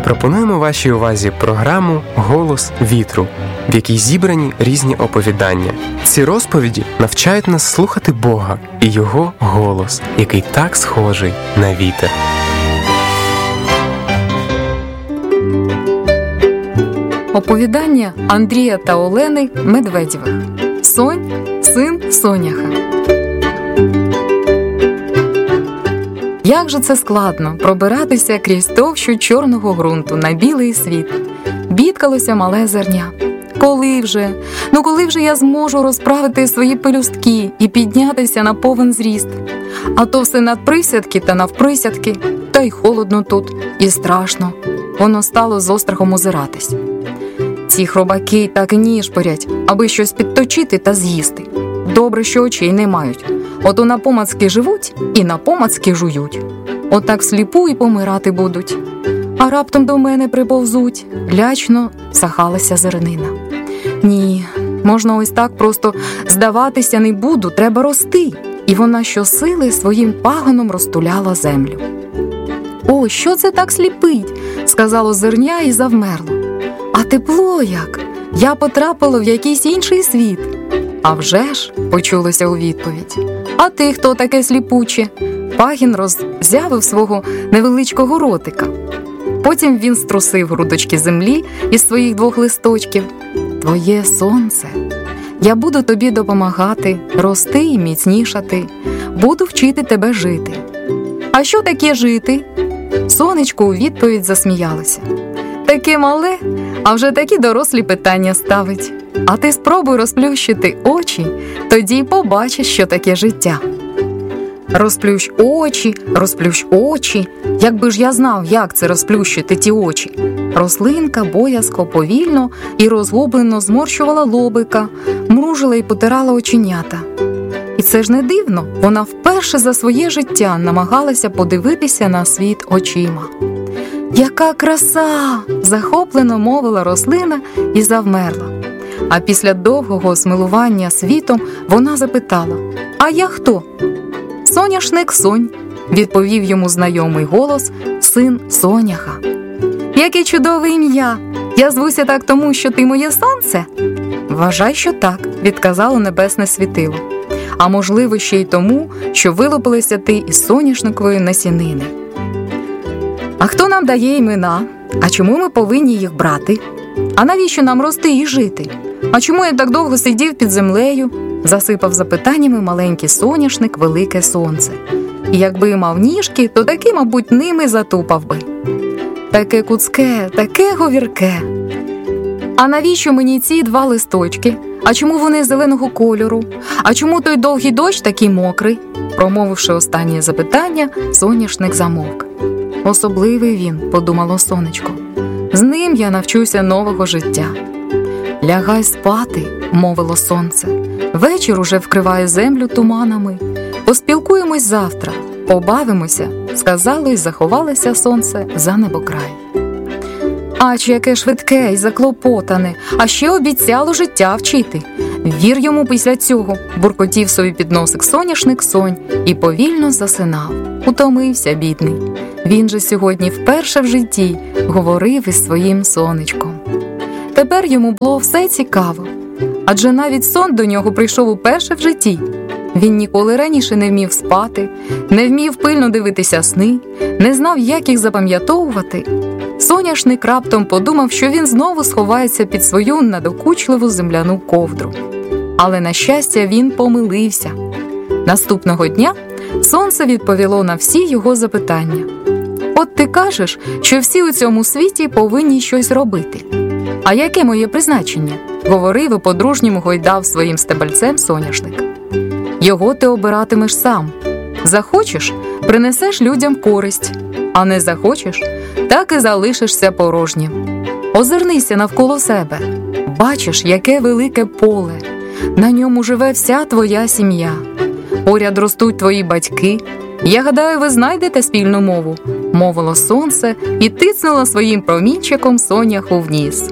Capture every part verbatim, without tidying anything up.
Пропонуємо вашій увазі програму «Голос вітру», в якій зібрані різні оповідання. Ці розповіді навчають нас слухати Бога і Його голос, який так схожий на вітер. Оповідання Андрія та Олени Медведєвих. Сонь, син Соняха. Як же це складно пробиратися крізь товщу чорного ґрунту на білий світ. Бідкалося мале зерня. Коли вже? Ну коли вже я зможу розправити свої пелюстки і піднятися на повен зріст? А то все надприсядки та навприсядки, та й холодно тут, і страшно. Воно стало з острахом озиратись. Ці хробаки так і ніжпорять, аби щось підточити та з'їсти. Добре, що очей не мають. Ото напомацки живуть і напомацки жують. Отак сліпу і помирати будуть. А раптом до мене приповзуть. Лячно сахалася зернина. Ні, можна ось так просто здаватися не буду, треба рости. І вона щосили своїм пагоном розтуляла землю. «О, що це так сліпить?» – сказало зерня і завмерло. «А тепло як? Я потрапила в якийсь інший світ». «А вже ж», – почулося у відповідь. «А ти хто таке сліпуче?» Пагін роззявив свого невеличкого ротика. Потім він струсив грудочки землі із своїх двох листочків. «Твоє сонце. Я буду тобі допомагати, рости і міцнішати. Буду вчити тебе жити». «А що таке жити?» Сонечко у відповідь засміялося. «Таке мале, а вже такі дорослі питання ставить. А ти спробуй розплющити очі, тоді й побачиш, що таке життя». «Розплющ очі, розплющ очі. Якби ж я знав, як це розплющити ті очі». Рослинка боязко, повільно і розгублено зморщувала лобика, мружила і потирала оченята. І це ж не дивно, вона вперше за своє життя намагалася подивитися на світ очима. «Яка краса!» – захоплено мовила рослина і завмерла. А після довгого смилування світом вона запитала: «А я хто?» «Соняшник Сонь», – відповів йому знайомий голос, син Соняха. «Яке чудове ім'я! Я звуся так тому, що ти моє сонце?» «Вважай, що так», – відказало небесне світило. «А можливо, ще й тому, що вилупилися ти із соняшникової насінини». «А хто нам дає імена? А чому ми повинні їх брати? А навіщо нам рости і жити? А чому я так довго сидів під землею?» Засипав запитаннями маленький соняшник велике сонце. І якби мав ніжки, то таки, мабуть, ними затупав би. «Таке куцке, таке говірке. А навіщо мені ці два листочки? А чому вони зеленого кольору? А чому той довгий дощ такий мокрий?» Промовивши останнє запитання, соняшник замовк. «Особливий він», – подумало сонечко. «З ним я навчуся нового життя». «Лягай спати», – мовило сонце. «Вечір уже вкриває землю туманами. Поспілкуємось завтра, побавимося», – сказало й заховалося сонце за небокрай. «Ач, яке швидке й заклопотане, а ще обіцяло життя вчити. Вір йому після цього», – буркотів собі під носик соняшник Сонь і повільно засинав. Утомився бідний. Він же сьогодні вперше в житті говорив із своїм сонечком. Тепер йому було все цікаво. Адже навіть сон до нього прийшов уперше в житті. Він ніколи раніше не вмів спати, не вмів пильно дивитися сни, не знав, як їх запам'ятовувати. Соняшник раптом подумав, що він знову сховається під свою надокучливу земляну ковдру. Але, на щастя, він помилився. Наступного дня сонце відповіло на всі його запитання. «От ти кажеш, що всі у цьому світі повинні щось робити. А яке моє призначення?» – говорив і по-дружньому гойдав своїм стебельцем соняшник. «Його ти обиратимеш сам. Захочеш – принесеш людям користь, а не захочеш – так і залишишся порожнім. Озирнися навколо себе. Бачиш, яке велике поле. На ньому живе вся твоя сім'я. Поряд ростуть твої батьки. Я гадаю, ви знайдете спільну мову», – мовило сонце і тицнуло своїм промінчиком соняху в ніс.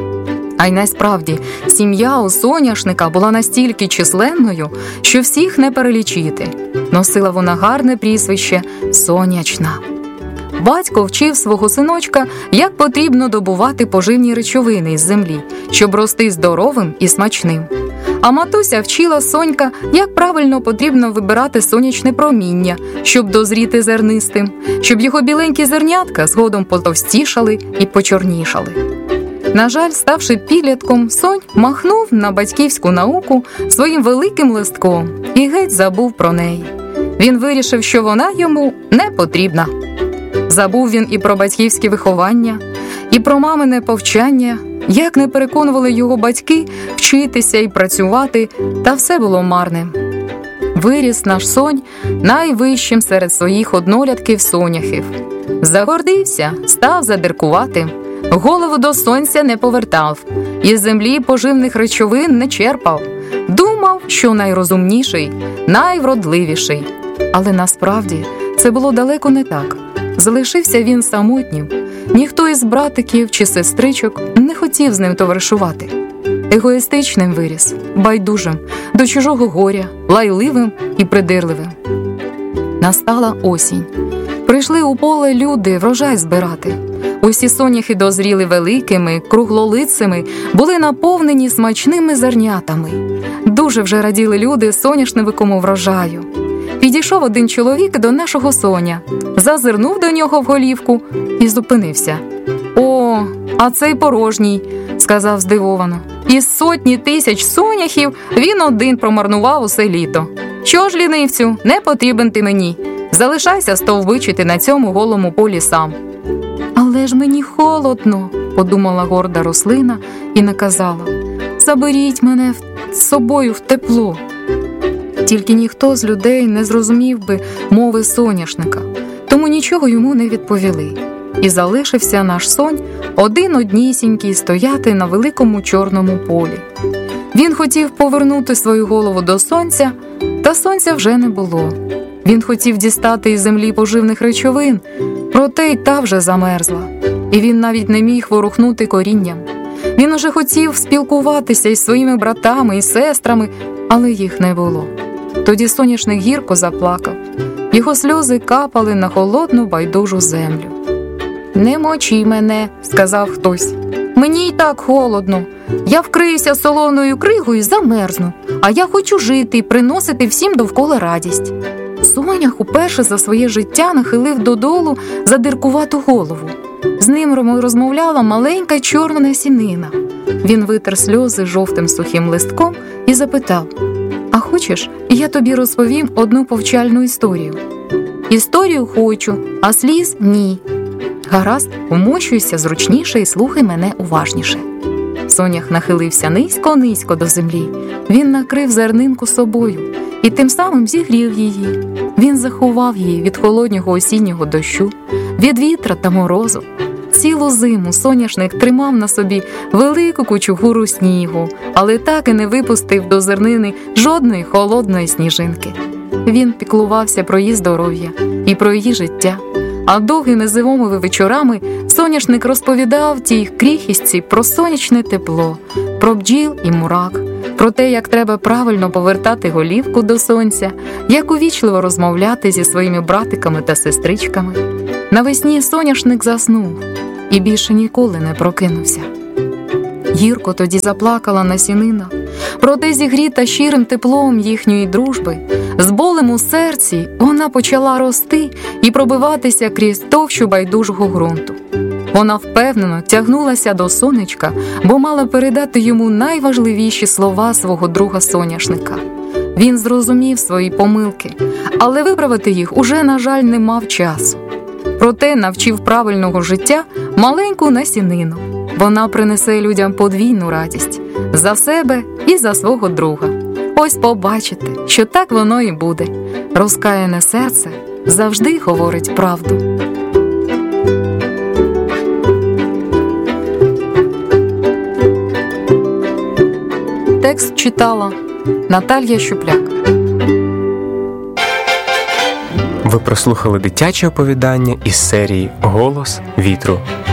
А й насправді, сім'я у соняшника була настільки численною, що всіх не перелічити. Носила вона гарне прізвище «Сонячна». батько вчив свого синочка, як потрібно добувати поживні речовини із землі, щоб рости здоровим і смачним. А матуся вчила Сонька, як правильно потрібно вибирати сонячне проміння, щоб дозріти зернистим, щоб його біленькі зернятка згодом потовстішали і почорнішали. На жаль, ставши підлітком, Сонь махнув на батьківську науку своїм великим листком і геть забув про неї. Він вирішив, що вона йому не потрібна. Забув він і про батьківське виховання, і про мамине повчання, як не переконували його батьки вчитися і працювати, та все було марним. Виріс наш Сонь найвищим серед своїх однолітків соняхів. Загордився, став задиркуватим, голову до сонця не повертав, із землі поживних речовин не черпав. Думав, що найрозумніший, найвродливіший. Але насправді це було далеко не так. Залишився він самотнім. Ніхто із братиків чи сестричок не хотів з ним товаришувати. Егоїстичним виріс, байдужим, до чужого горя, лайливим і придирливим. Настала осінь. Прийшли у поле люди врожай збирати. Усі соняхи дозріли великими, круглолицими, були наповнені смачними зернятами. Дуже вже раділи люди соняшниковому врожаю. Підійшов один чоловік до нашого Соня, зазирнув до нього в голівку і зупинився. «О, а цей порожній», – сказав здивовано. «Із сотні тисяч соняхів він один промарнував усе літо. Що ж, лінивцю, не потрібен ти мені. Залишайся стовбичити на цьому голому полі сам». «Але ж мені холодно», – подумала горда рослина і наказала. «Заберіть мене з собою в тепло». Тільки ніхто з людей не зрозумів би мови соняшника, тому нічого йому не відповіли. І залишився наш Сонь один-однісінький стояти на великому чорному полі. Він хотів повернути свою голову до сонця, та сонця вже не було. Він хотів дістати із землі поживних речовин, проте й та вже замерзла. І він навіть не міг ворухнути корінням. Він уже хотів спілкуватися із своїми братами і сестрами, але їх не було. Тоді соняшник гірко заплакав. Його сльози капали на холодну байдужу землю. «Не мочи мене», – сказав хтось. «Мені й так холодно. Я вкриюся солоною кригою і замерзну, а я хочу жити і приносити всім довкола радість». Сонях уперше за своє життя нахилив додолу задиркувату голову. З ним розмовляла маленька чорна насінина. Він витер сльози жовтим сухим листком і запитав: «А хочеш, я тобі розповім одну повчальну історію?» «Історію хочу, а сліз – ні». «Гаразд, вмощуйся зручніше і слухай мене уважніше». Сонях нахилився низько-низько до землі. Він накрив зернинку собою і тим самим зігрів її. Він заховав її від холоднього осіннього дощу, від вітра та морозу. Цілу зиму соняшник тримав на собі велику кучугуру снігу, але так і не випустив до зернини жодної холодної сніжинки. Він піклувався про її здоров'я і про її життя. А довгими зимовими вечорами соняшник розповідав тій кріхістці про сонячне тепло, про бджіл і мурак, про те, як треба правильно повертати голівку до сонця, як увічливо розмовляти зі своїми братиками та сестричками. Навесні соняшник заснув і більше ніколи не прокинувся. Гірко тоді заплакала насінина, проте зігріта щирим теплом їхньої дружби, з болем у серці вона почала рости і пробиватися крізь товщу байдужого ґрунту. Вона впевнено тягнулася до сонечка, бо мала передати йому найважливіші слова свого друга соняшника. Він зрозумів свої помилки, але виправити їх уже, на жаль, не мав часу. Проте навчив правильного життя маленьку насінину. Вона принесе людям подвійну радість – за себе і за свого друга. Ось побачите, що так воно і буде. Розкаяне серце завжди говорить правду. Текст читала Наталія Щупляк. Ви прослухали дитяче оповідання із серії «Голос вітру».